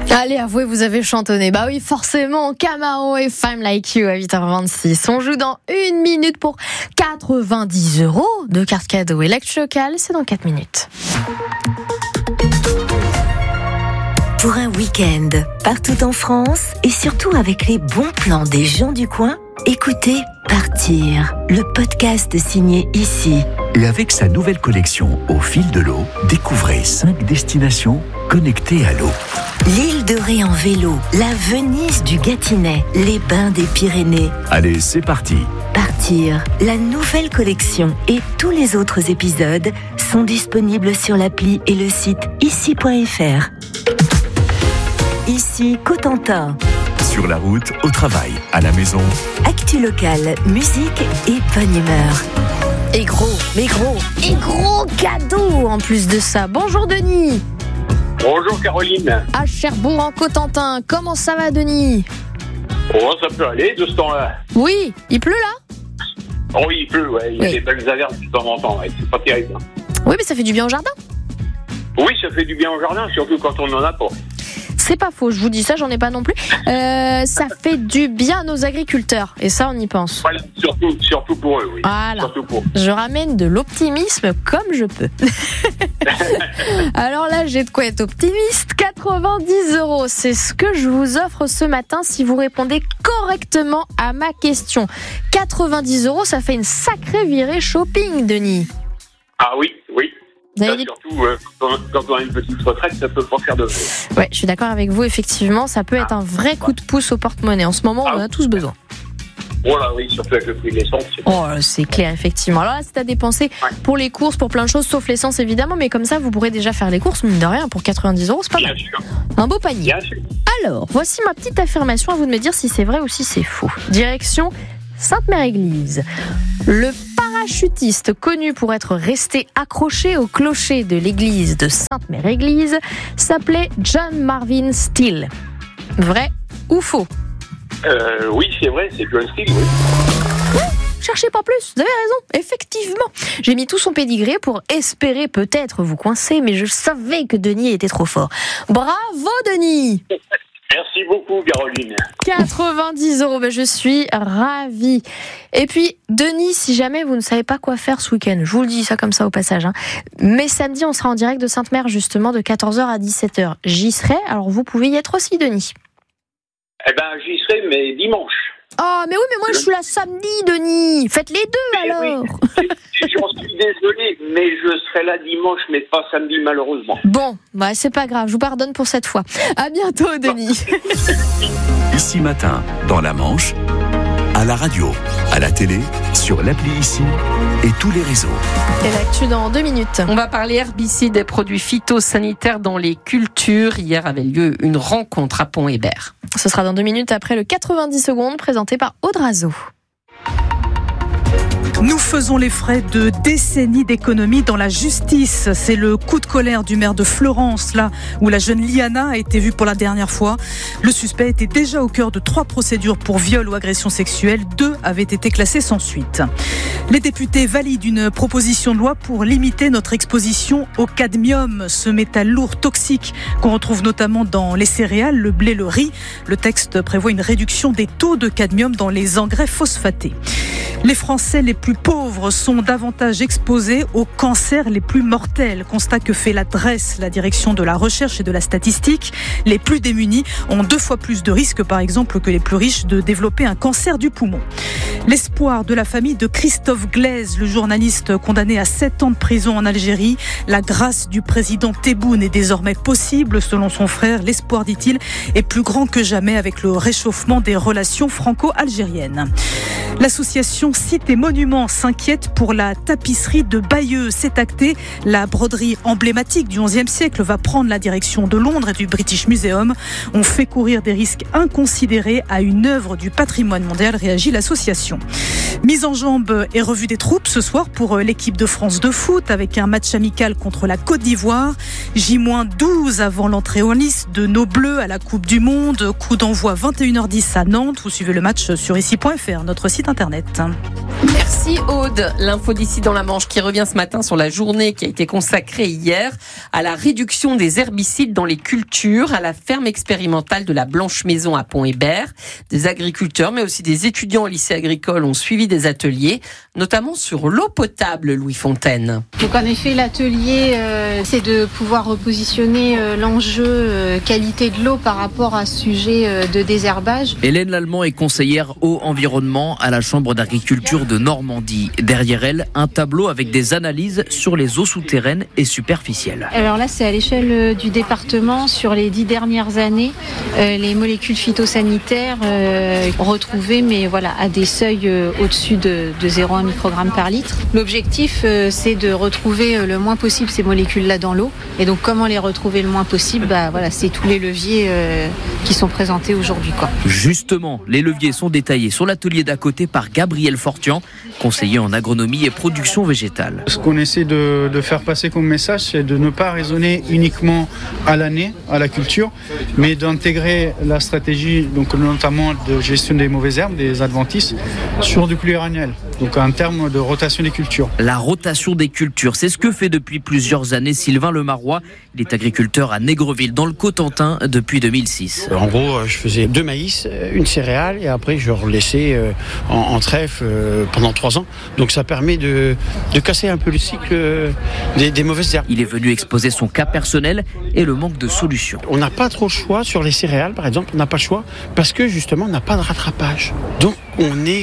Allez, avouez, vous avez chantonné. Bah oui, forcément, Camaro et Femme Like You à 8h26. On joue dans 1 minute pour 90 € de carte cadeau Electrocal. C'est dans 4 minutes. Pour un week-end, partout en France et surtout avec les bons plans des gens du coin, écoutez Partir, le podcast signé Ici. Et avec sa nouvelle collection Au fil de l'eau, découvrez 5 destinations connectées à l'eau. L'île de Ré en vélo, la Venise du Gâtinais, les bains des Pyrénées. Allez, c'est parti. Partir, la nouvelle collection et tous les autres épisodes sont disponibles sur l'appli et le site ici.fr. Ici, Cotentin. Sur la route, au travail, à la maison. Actu locale, musique et bonne humeur. Et gros cadeau en plus de ça. Bonjour Denis. Bonjour Caroline. À Cherbourg en Cotentin. Comment ça va Denis? Oh, ça peut aller de ce temps-là. Oui, il pleut là? Oh oui, il pleut, ouais. Il y a des belles averses de temps en temps, ouais. C'est pas terrible. Oui, mais ça fait du bien au jardin. Oui, ça fait du bien au jardin, surtout quand on en a pas. C'est pas faux, je vous dis ça, j'en ai pas non plus. Ça fait du bien aux agriculteurs, et ça on y pense. Voilà, surtout pour eux, oui. Voilà. Surtout pour eux. Je ramène de l'optimisme comme je peux. Alors là, j'ai de quoi être optimiste. 90 €, c'est ce que je vous offre ce matin si vous répondez correctement à ma question. 90 €, ça fait une sacrée virée shopping, Denis. Ah oui. Ça, Dit... surtout quand on a une petite retraite, ça peut pas faire de mal. Ouais, je suis d'accord avec vous, effectivement, ça peut être un vrai coup de pouce au porte-monnaie. En ce moment, on en a tous besoin. Voilà, oui, surtout avec le prix de l'essence. C'est clair, effectivement. Alors là, c'est à dépenser pour les courses, pour plein de choses, sauf l'essence, évidemment. Mais comme ça, vous pourrez déjà faire les courses, mine de rien, pour 90 €, c'est pas mal. Bien sûr. Un beau panier. Bien sûr. Alors, voici ma petite affirmation, à vous de me dire si c'est vrai ou si c'est faux. Direction Sainte-Mère-Église. Le parachutiste connu pour être resté accroché au clocher de l'église de Sainte-Mère-Église s'appelait John Marvin Steele. Vrai ou faux? Oui, c'est vrai, c'est John Steele, oui. Cherchez pas plus, vous avez raison, effectivement. J'ai mis tout son pédigré pour espérer peut-être vous coincer, mais je savais que Denis était trop fort. Bravo Denis! Merci beaucoup, Caroline. 90 €, ben je suis ravie. Et puis, Denis, si jamais vous ne savez pas quoi faire ce week-end, je vous le dis ça comme ça au passage, mais samedi, on sera en direct de Sainte-Mère, justement, de 14h à 17h. J'y serai, alors vous pouvez y être aussi, Denis. Eh ben, j'y serai, mais dimanche. Oh, mais oui, mais moi, je suis là samedi, Denis. Faites les deux, alors. Oui, j'en suis désolé, mais je serai là dimanche, mais pas samedi, malheureusement. Bon, bah, c'est pas grave, je vous pardonne pour cette fois. À bientôt, Denis. Ici matin, dans la Manche, à la radio, à la télé, sur l'appli Ici et tous les réseaux. Et l'actu dans 2 minutes. On va parler herbicides et produits phytosanitaires dans les cultures. Hier avait lieu une rencontre à Pont-Hébert. Ce sera dans 2 minutes après le 90 secondes présenté par Audrazo. Nous faisons les frais de décennies d'économie dans la justice. C'est le coup de colère du maire de Fleurance, là où la jeune Liana a été vue pour la dernière fois. Le suspect était déjà au cœur de 3 procédures pour viol ou agression sexuelle. 2 avaient été classées sans suite. Les députés valident une proposition de loi pour limiter notre exposition au cadmium, ce métal lourd toxique qu'on retrouve notamment dans les céréales, le blé, le riz. Le texte prévoit une réduction des taux de cadmium dans les engrais phosphatés. Les Français les plus pauvres sont davantage exposés aux cancers les plus mortels. Constat que fait la DREES, la direction de la recherche et de la statistique. Les plus démunis ont 2 fois plus de risques, par exemple, que les plus riches de développer un cancer du poumon. L'espoir de la famille de Christophe Glaise, le journaliste condamné à 7 ans de prison en Algérie. La grâce du président Tebboune est désormais possible, selon son frère. L'espoir, dit-il, est plus grand que jamais avec le réchauffement des relations franco-algériennes. L'association Sites et Monuments s'inquiète pour la tapisserie de Bayeux. C'est acté, la broderie emblématique du XIe siècle va prendre la direction de Londres et du British Museum. On fait courir des risques inconsidérés à une œuvre du patrimoine mondial, réagit l'association. Mise en jambe et revue des troupes ce soir pour l'équipe de France de foot avec un match amical contre la Côte d'Ivoire. J-12 avant l'entrée en lice de nos Bleus à la Coupe du Monde. Coup d'envoi 21h10 à Nantes. Vous suivez le match sur ici.fr, notre site internet. Merci Aude. L'info d'ici dans la Manche qui revient ce matin sur la journée qui a été consacrée hier à la réduction des herbicides dans les cultures à la ferme expérimentale de la Blanche Maison à Pont-Hébert. Des agriculteurs mais aussi des étudiants au lycée agricole ont suivi des ateliers, notamment sur l'eau potable, Louis Fontaine. Donc en effet l'atelier c'est de pouvoir repositionner l'enjeu qualité de l'eau par rapport à ce sujet de désherbage. Hélène Lallemand est conseillère eau environnement à la Chambre d'agriculture de Normandie. Derrière elle, un tableau avec des analyses sur les eaux souterraines et superficielles. Alors là, c'est à l'échelle du département. Sur les 10 dernières années, les molécules phytosanitaires retrouvées, mais voilà, à des seuils au-dessus de 0,1 microgramme par litre. L'objectif, c'est de retrouver le moins possible ces molécules-là dans l'eau. Et donc, comment les retrouver le moins possible ? Voilà, c'est tous les leviers qui sont présentés aujourd'hui, quoi. Justement, les leviers sont détaillés sur l'atelier d'à côté par Gabriel Fortian, conseiller en agronomie et production végétale. Ce qu'on essaie de faire passer comme message, c'est de ne pas raisonner uniquement à l'année, à la culture, mais d'intégrer la stratégie, donc notamment de gestion des mauvaises herbes, des adventices, sur du pluriannuel, donc en termes de rotation des cultures. La rotation des cultures, c'est ce que fait depuis plusieurs années Sylvain Lemarois. Il est agriculteur à Négreville, dans le Cotentin, depuis 2006. En gros, je faisais 2 maïs, une céréale, et après je relaissais en trèfle pendant 3 ans. Donc ça permet de casser un peu le cycle des mauvaises herbes. Il est venu exposer son cas personnel et le manque de solutions. On n'a pas trop le choix sur les céréales, par exemple, on n'a pas le choix parce que justement on n'a pas de rattrapage. Donc on est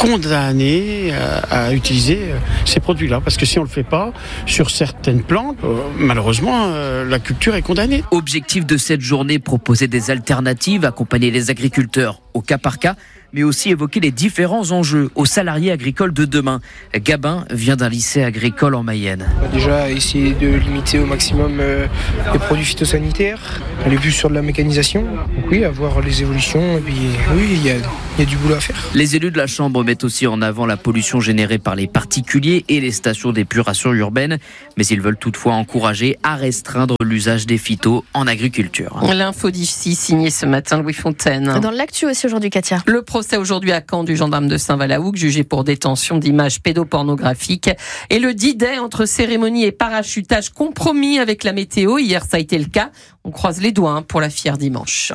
condamné à utiliser ces produits-là. Parce que si on ne le fait pas, sur certaines plantes, malheureusement, la culture est condamnée. Objectif de cette journée, proposer des alternatives, accompagner les agriculteurs au cas par cas, mais aussi évoquer les différents enjeux aux salariés agricoles de demain. Gabin vient d'un lycée agricole en Mayenne. Déjà, essayer de limiter au maximum les produits phytosanitaires, aller plus sur de la mécanisation. Donc oui, avoir les évolutions, et puis oui, il y a du boulot à faire. Les élus de la Chambre mettent aussi en avant la pollution générée par les particuliers et les stations d'épuration urbaine, mais ils veulent toutefois encourager à restreindre l'usage des phytos en agriculture. L'info d'ici, signée ce matin Louis Fontaine. Dans l'actu aussi aujourd'hui, Katia. Le procès aujourd'hui à Caen du gendarme de Saint-Valahougue, jugé pour détention d'images pédopornographiques. Et le D-Day entre cérémonie et parachutage compromis avec la météo. Hier, ça a été le cas. On croise les doigts pour la fière dimanche.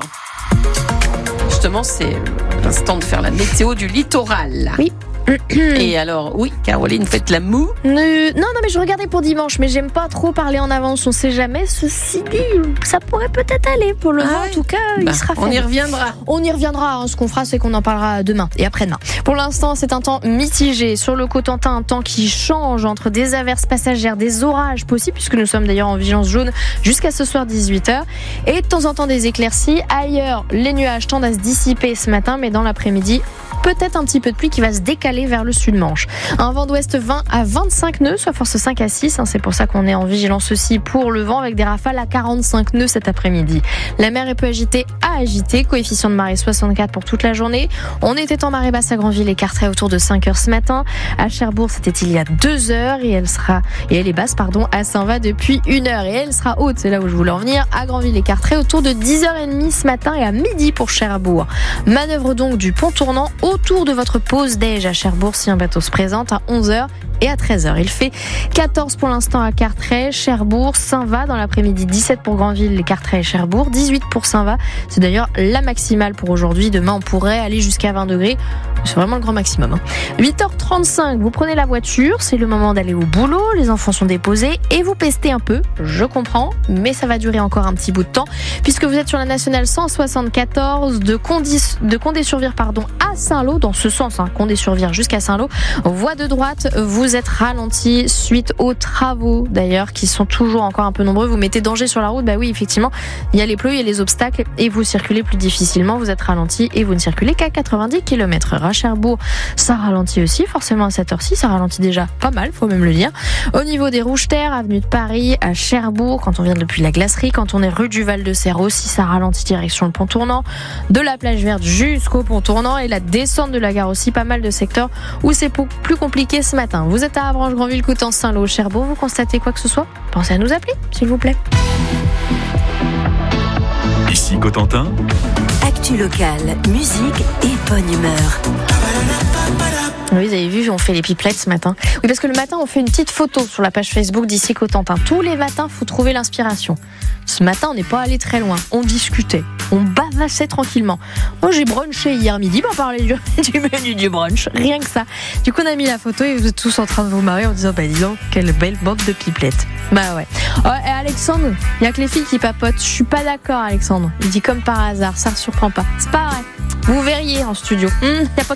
Justement, c'est l'instant de faire la météo du littoral. Oui. Et alors, oui, Caroline, faites la moue. Non, mais je regardais pour dimanche, mais j'aime pas trop parler en avance, on sait jamais. Ceci dit, ça pourrait peut-être aller pour le vent, en tout cas, il sera faible. On y reviendra. On y reviendra, ce qu'on fera, c'est qu'on en parlera demain et après-demain. Pour l'instant, c'est un temps mitigé. Sur le Cotentin, un temps qui change entre des averses passagères, des orages possibles, puisque nous sommes d'ailleurs en vigilance jaune jusqu'à ce soir 18h, et de temps en temps des éclaircies. Ailleurs, les nuages tendent à se dissiper ce matin, mais dans l'après-midi, peut-être un petit peu de pluie qui va se décaler vers le sud-Manche. Un vent d'ouest 20 à 25 nœuds, soit force 5 à 6. C'est pour ça qu'on est en vigilance aussi pour le vent avec des rafales à 45 nœuds cet après-midi. La mer est peu agitée à agitée. Coefficient de marée 64 pour toute la journée. On était en marée basse à Granville et Carteret autour de 5h ce matin. À Cherbourg, c'était il y a 2h et elle est basse, à Saint-Va depuis 1h. Et elle sera haute, c'est là où je voulais en venir, à Granville et Carteret autour de 10h30 ce matin et à midi pour Cherbourg. Manœuvre donc du pont tournant autour de votre pause déj à Cherbourg si un bateau se présente à 11h et à 13h. Il fait 14 pour l'instant à Carteret, Cherbourg, Saint-Va dans l'après-midi, 17 pour Granville, Carteret et Cherbourg, 18 pour Saint-Va. C'est d'ailleurs la maximale pour aujourd'hui. Demain, on pourrait aller jusqu'à 20 degrés. C'est vraiment le grand maximum. 8h35, vous prenez la voiture, c'est le moment d'aller au boulot, les enfants sont déposés et vous pestez un peu, je comprends, mais ça va durer encore un petit bout de temps puisque vous êtes sur la nationale 174 de Condé-sur-Vire à Saint-Lô, dans ce sens, Condé-sur-Vire jusqu'à Saint-Lô. Voie de droite, vous êtes ralenti suite aux travaux d'ailleurs qui sont toujours encore un peu nombreux. Vous mettez danger sur la route, oui effectivement, il y a les pneus, il y a les obstacles et vous circulez plus difficilement, vous êtes ralenti et vous ne circulez qu'à 90 km/h. À Cherbourg, ça ralentit aussi, forcément à cette heure-ci, ça ralentit déjà pas mal, faut même le dire. Au niveau des Rouges-Terres, avenue de Paris, à Cherbourg, quand on vient depuis la glacerie, quand on est rue du Val-de-Serre aussi, ça ralentit direction le pont tournant, de la plage verte jusqu'au pont tournant et la descente de la gare aussi, pas mal de secteurs où c'est plus compliqué ce matin. Vous êtes à Avranches, Granville, Coutances, Saint-Lô, Cherbourg, vous constatez quoi que ce soit, pensez à nous appeler, s'il vous plaît. Ici Ici Cotentin. Actu locale, musique et bonne humeur. Oui, vous avez vu, on fait les pipelettes ce matin. Oui, parce que le matin, on fait une petite photo sur la page Facebook d'Ici Cotentin. Tous les matins, il faut trouver l'inspiration. Ce matin, on n'est pas allé très loin. On discutait. On bavassait tranquillement. Moi, j'ai brunché hier midi pour parler du menu du brunch. Rien que ça. Du coup, on a mis la photo et vous êtes tous en train de vous marrer en disant, dis donc, quelle belle bande de pipelettes. Bah ouais. Et Alexandre, il n'y a que les filles qui papotent. Je suis pas d'accord, Alexandre. Il dit comme par hasard, ça ne surprend pas. C'est pas vrai. Vous verriez en studio. Y a pas